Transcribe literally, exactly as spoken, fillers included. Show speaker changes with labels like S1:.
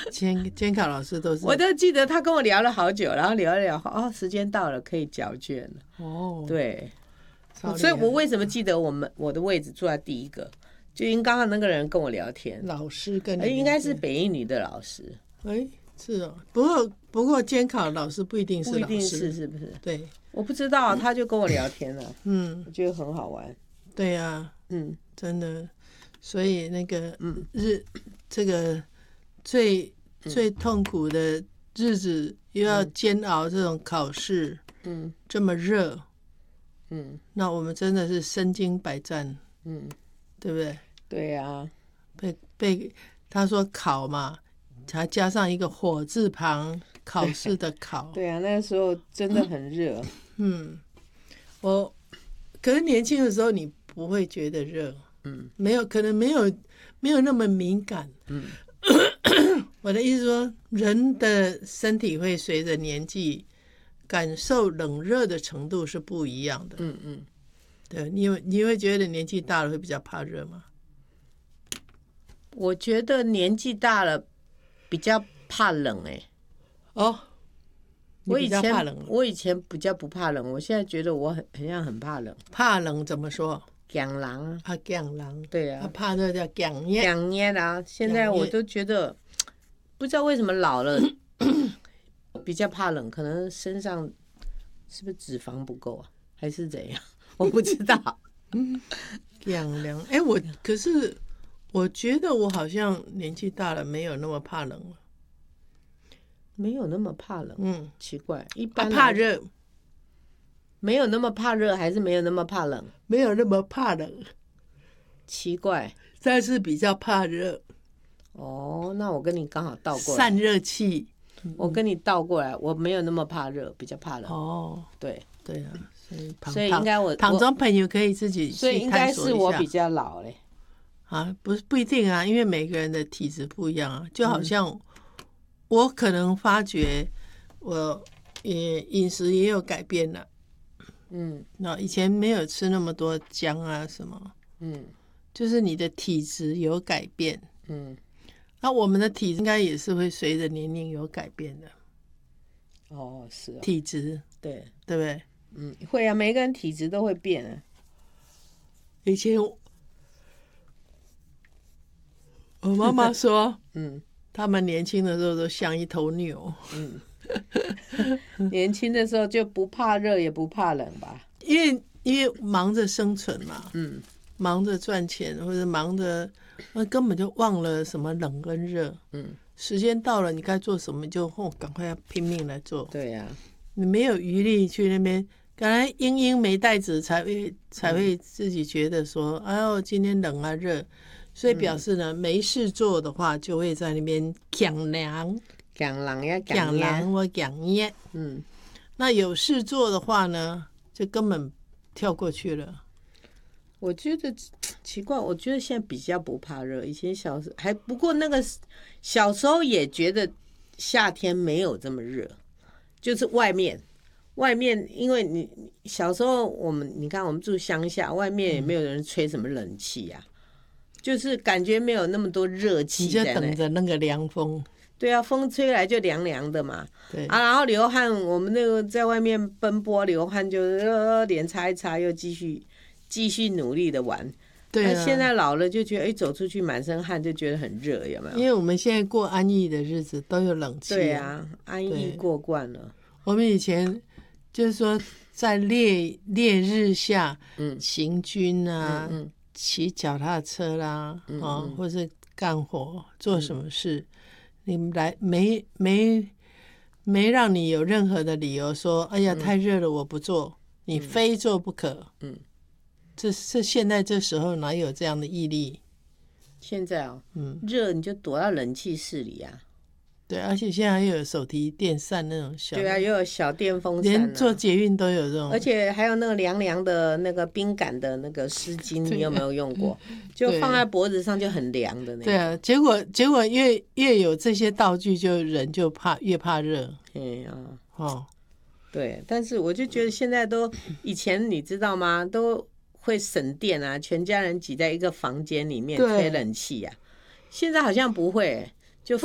S1: 监监考老师都是，
S2: 我都记得他跟我聊了好久，然后聊一聊，哦，时间到了，可以交卷了。
S1: 哦，
S2: 对，
S1: 超厉害
S2: 所以我为什么记得我们我的位置坐在第一个，就因为刚刚那个人跟我聊天，
S1: 老师跟你
S2: 哎应该是北一女的老师，
S1: 哎是哦，不过不过监考老师不一定是
S2: 不一定
S1: 老师，
S2: 是是不是？
S1: 对，
S2: 我不知道，他就跟我聊天了，
S1: 嗯，
S2: 我觉得很好玩。
S1: 对呀、啊，
S2: 嗯，
S1: 真的，所以那个
S2: 嗯
S1: 日这个最最痛苦的日子，又要煎熬这种考试，
S2: 嗯
S1: 这么热，
S2: 嗯
S1: 那我们真的是身经百战，
S2: 嗯，
S1: 对不对？
S2: 对啊，
S1: 被被他说考嘛，还加上一个火字旁，考试的考。
S2: 对啊，那个时候真的很热。
S1: 嗯，我可是年轻的时候你不会觉得热，
S2: 嗯
S1: 没有可能没有没有那么敏感。
S2: 嗯
S1: 我的意思说，人的身体会随着年纪感受冷热的程度是不一样的。
S2: 嗯嗯，
S1: 对，你有你会觉得年纪大了会比较怕热吗？
S2: 我觉得年纪大了比较怕冷哎、
S1: 哦，你比
S2: 我以前
S1: 较怕冷了，
S2: 我以前比较不怕冷，我现在觉得我很很像很怕冷。
S1: 怕冷怎么说？
S2: 养狼啊，
S1: 怕降冷，他
S2: 对啊，
S1: 怕热叫降热。
S2: 养捏啊，现在我都觉得不知道为什么老了比较怕冷，可能身上是不是脂肪不够啊，还是怎样？我不知道。
S1: 凉凉，哎，我可是我觉得我好像年纪大了，没有那么怕冷了。
S2: 没有那么怕冷，
S1: 嗯，
S2: 奇怪，一
S1: 啊
S2: 般来
S1: 怕热，
S2: 没有那么怕热，还是没有那么怕冷？
S1: 没有那么怕冷，
S2: 奇怪。
S1: 但是比较怕热，
S2: 哦，那我跟你刚好倒过来，
S1: 散热气。
S2: 我跟你倒过来，我没有那么怕热，比较怕冷。
S1: 哦，
S2: 对，
S1: 对啊，所以旁
S2: 所以应该我
S1: 旁中朋友可以自己去
S2: 所以应该
S1: 探索一下
S2: 是我比较老嘞。
S1: 啊，不是不一定啊，因为每个人的体质不一样啊，就
S2: 嗯
S1: 好像我可能发觉我也饮食也有改变了。
S2: 嗯
S1: 那以前没有吃那么多姜啊什么，
S2: 嗯
S1: 就是你的体质有改变。
S2: 嗯，
S1: 那我们的体质应该也是会随着年龄有改变的，
S2: 哦，是哦，
S1: 体质
S2: 对，
S1: 对不对？
S2: 嗯，会啊，每个人体质都会变啊。
S1: 以前我我妈妈说，
S2: 嗯
S1: 他们年轻的时候都像一头牛，
S2: 嗯，年轻的时候就不怕热也不怕冷吧？
S1: 因为因为忙着生存嘛，
S2: 嗯
S1: 忙着赚钱或者忙着，那根本就忘了什么冷跟热。
S2: 嗯，
S1: 时间到了，你该做什么就哦，赶快要拼命来做。
S2: 对呀、
S1: 你没有余力去那边，本来英英没带子才会才会自己觉得说，哎呦，今天冷啊热，所以表示呢，没事做的话，就会在那边讲凉、
S2: 讲冷呀
S1: 讲
S2: 讲呀，
S1: 凉或讲热。
S2: 嗯，
S1: 那有事做的话呢，就根本跳过去了。
S2: 我觉得奇怪，我觉得现在比较不怕热，以前小时候还不过那个小时候也觉得夏天没有这么热，就是外面外面，因为你小时候我们你看我们住乡下，外面也没有人吹什么冷气呀、啊，就是感觉没有那么多热气
S1: 你就
S2: 在那
S1: 等着那个凉风。
S2: 对啊，风吹来就凉凉的嘛。
S1: 对
S2: 啊，然后流汗，我们那个在外面奔波流汗，就呃脸擦一擦，又继续继续努力的玩。
S1: 对啊，
S2: 那现在老了就觉得，哎，走出去满身汗就觉得很热，有没有？
S1: 因为我们现在过安逸的日子都有冷气。
S2: 对啊，安逸过惯了。
S1: 我们以前就是说在烈烈日下，
S2: 嗯
S1: 行军啊，
S2: 嗯
S1: 骑脚踏车啦，
S2: 嗯
S1: 啊、
S2: 嗯
S1: 或是干活做什么事，你们来没没没让你有任何的理由说，哎呀，太热了，我不做，你非做不可。
S2: 嗯，
S1: 这这现在这时候哪有这样的毅力？
S2: 现在哦，
S1: 嗯，
S2: 热你就躲到冷气室里啊。
S1: 对，而且现在还有手提电扇那种小的，
S2: 对啊，又有小电风扇、
S1: 连
S2: 啊，
S1: 坐捷运都有这种，
S2: 而且还有那个凉凉的那个冰感的那个湿巾，你有没有用过？就放在脖子上就很凉的那个。
S1: 对啊，结果结果越越有这些道具，就人就怕越怕热。
S2: 哎呀，
S1: 哦，
S2: 对，但是我就觉得现在都，以前你知道吗？都会省电啊，全家人挤在一个房间里面
S1: 对
S2: 吹冷气啊。现在好像不会、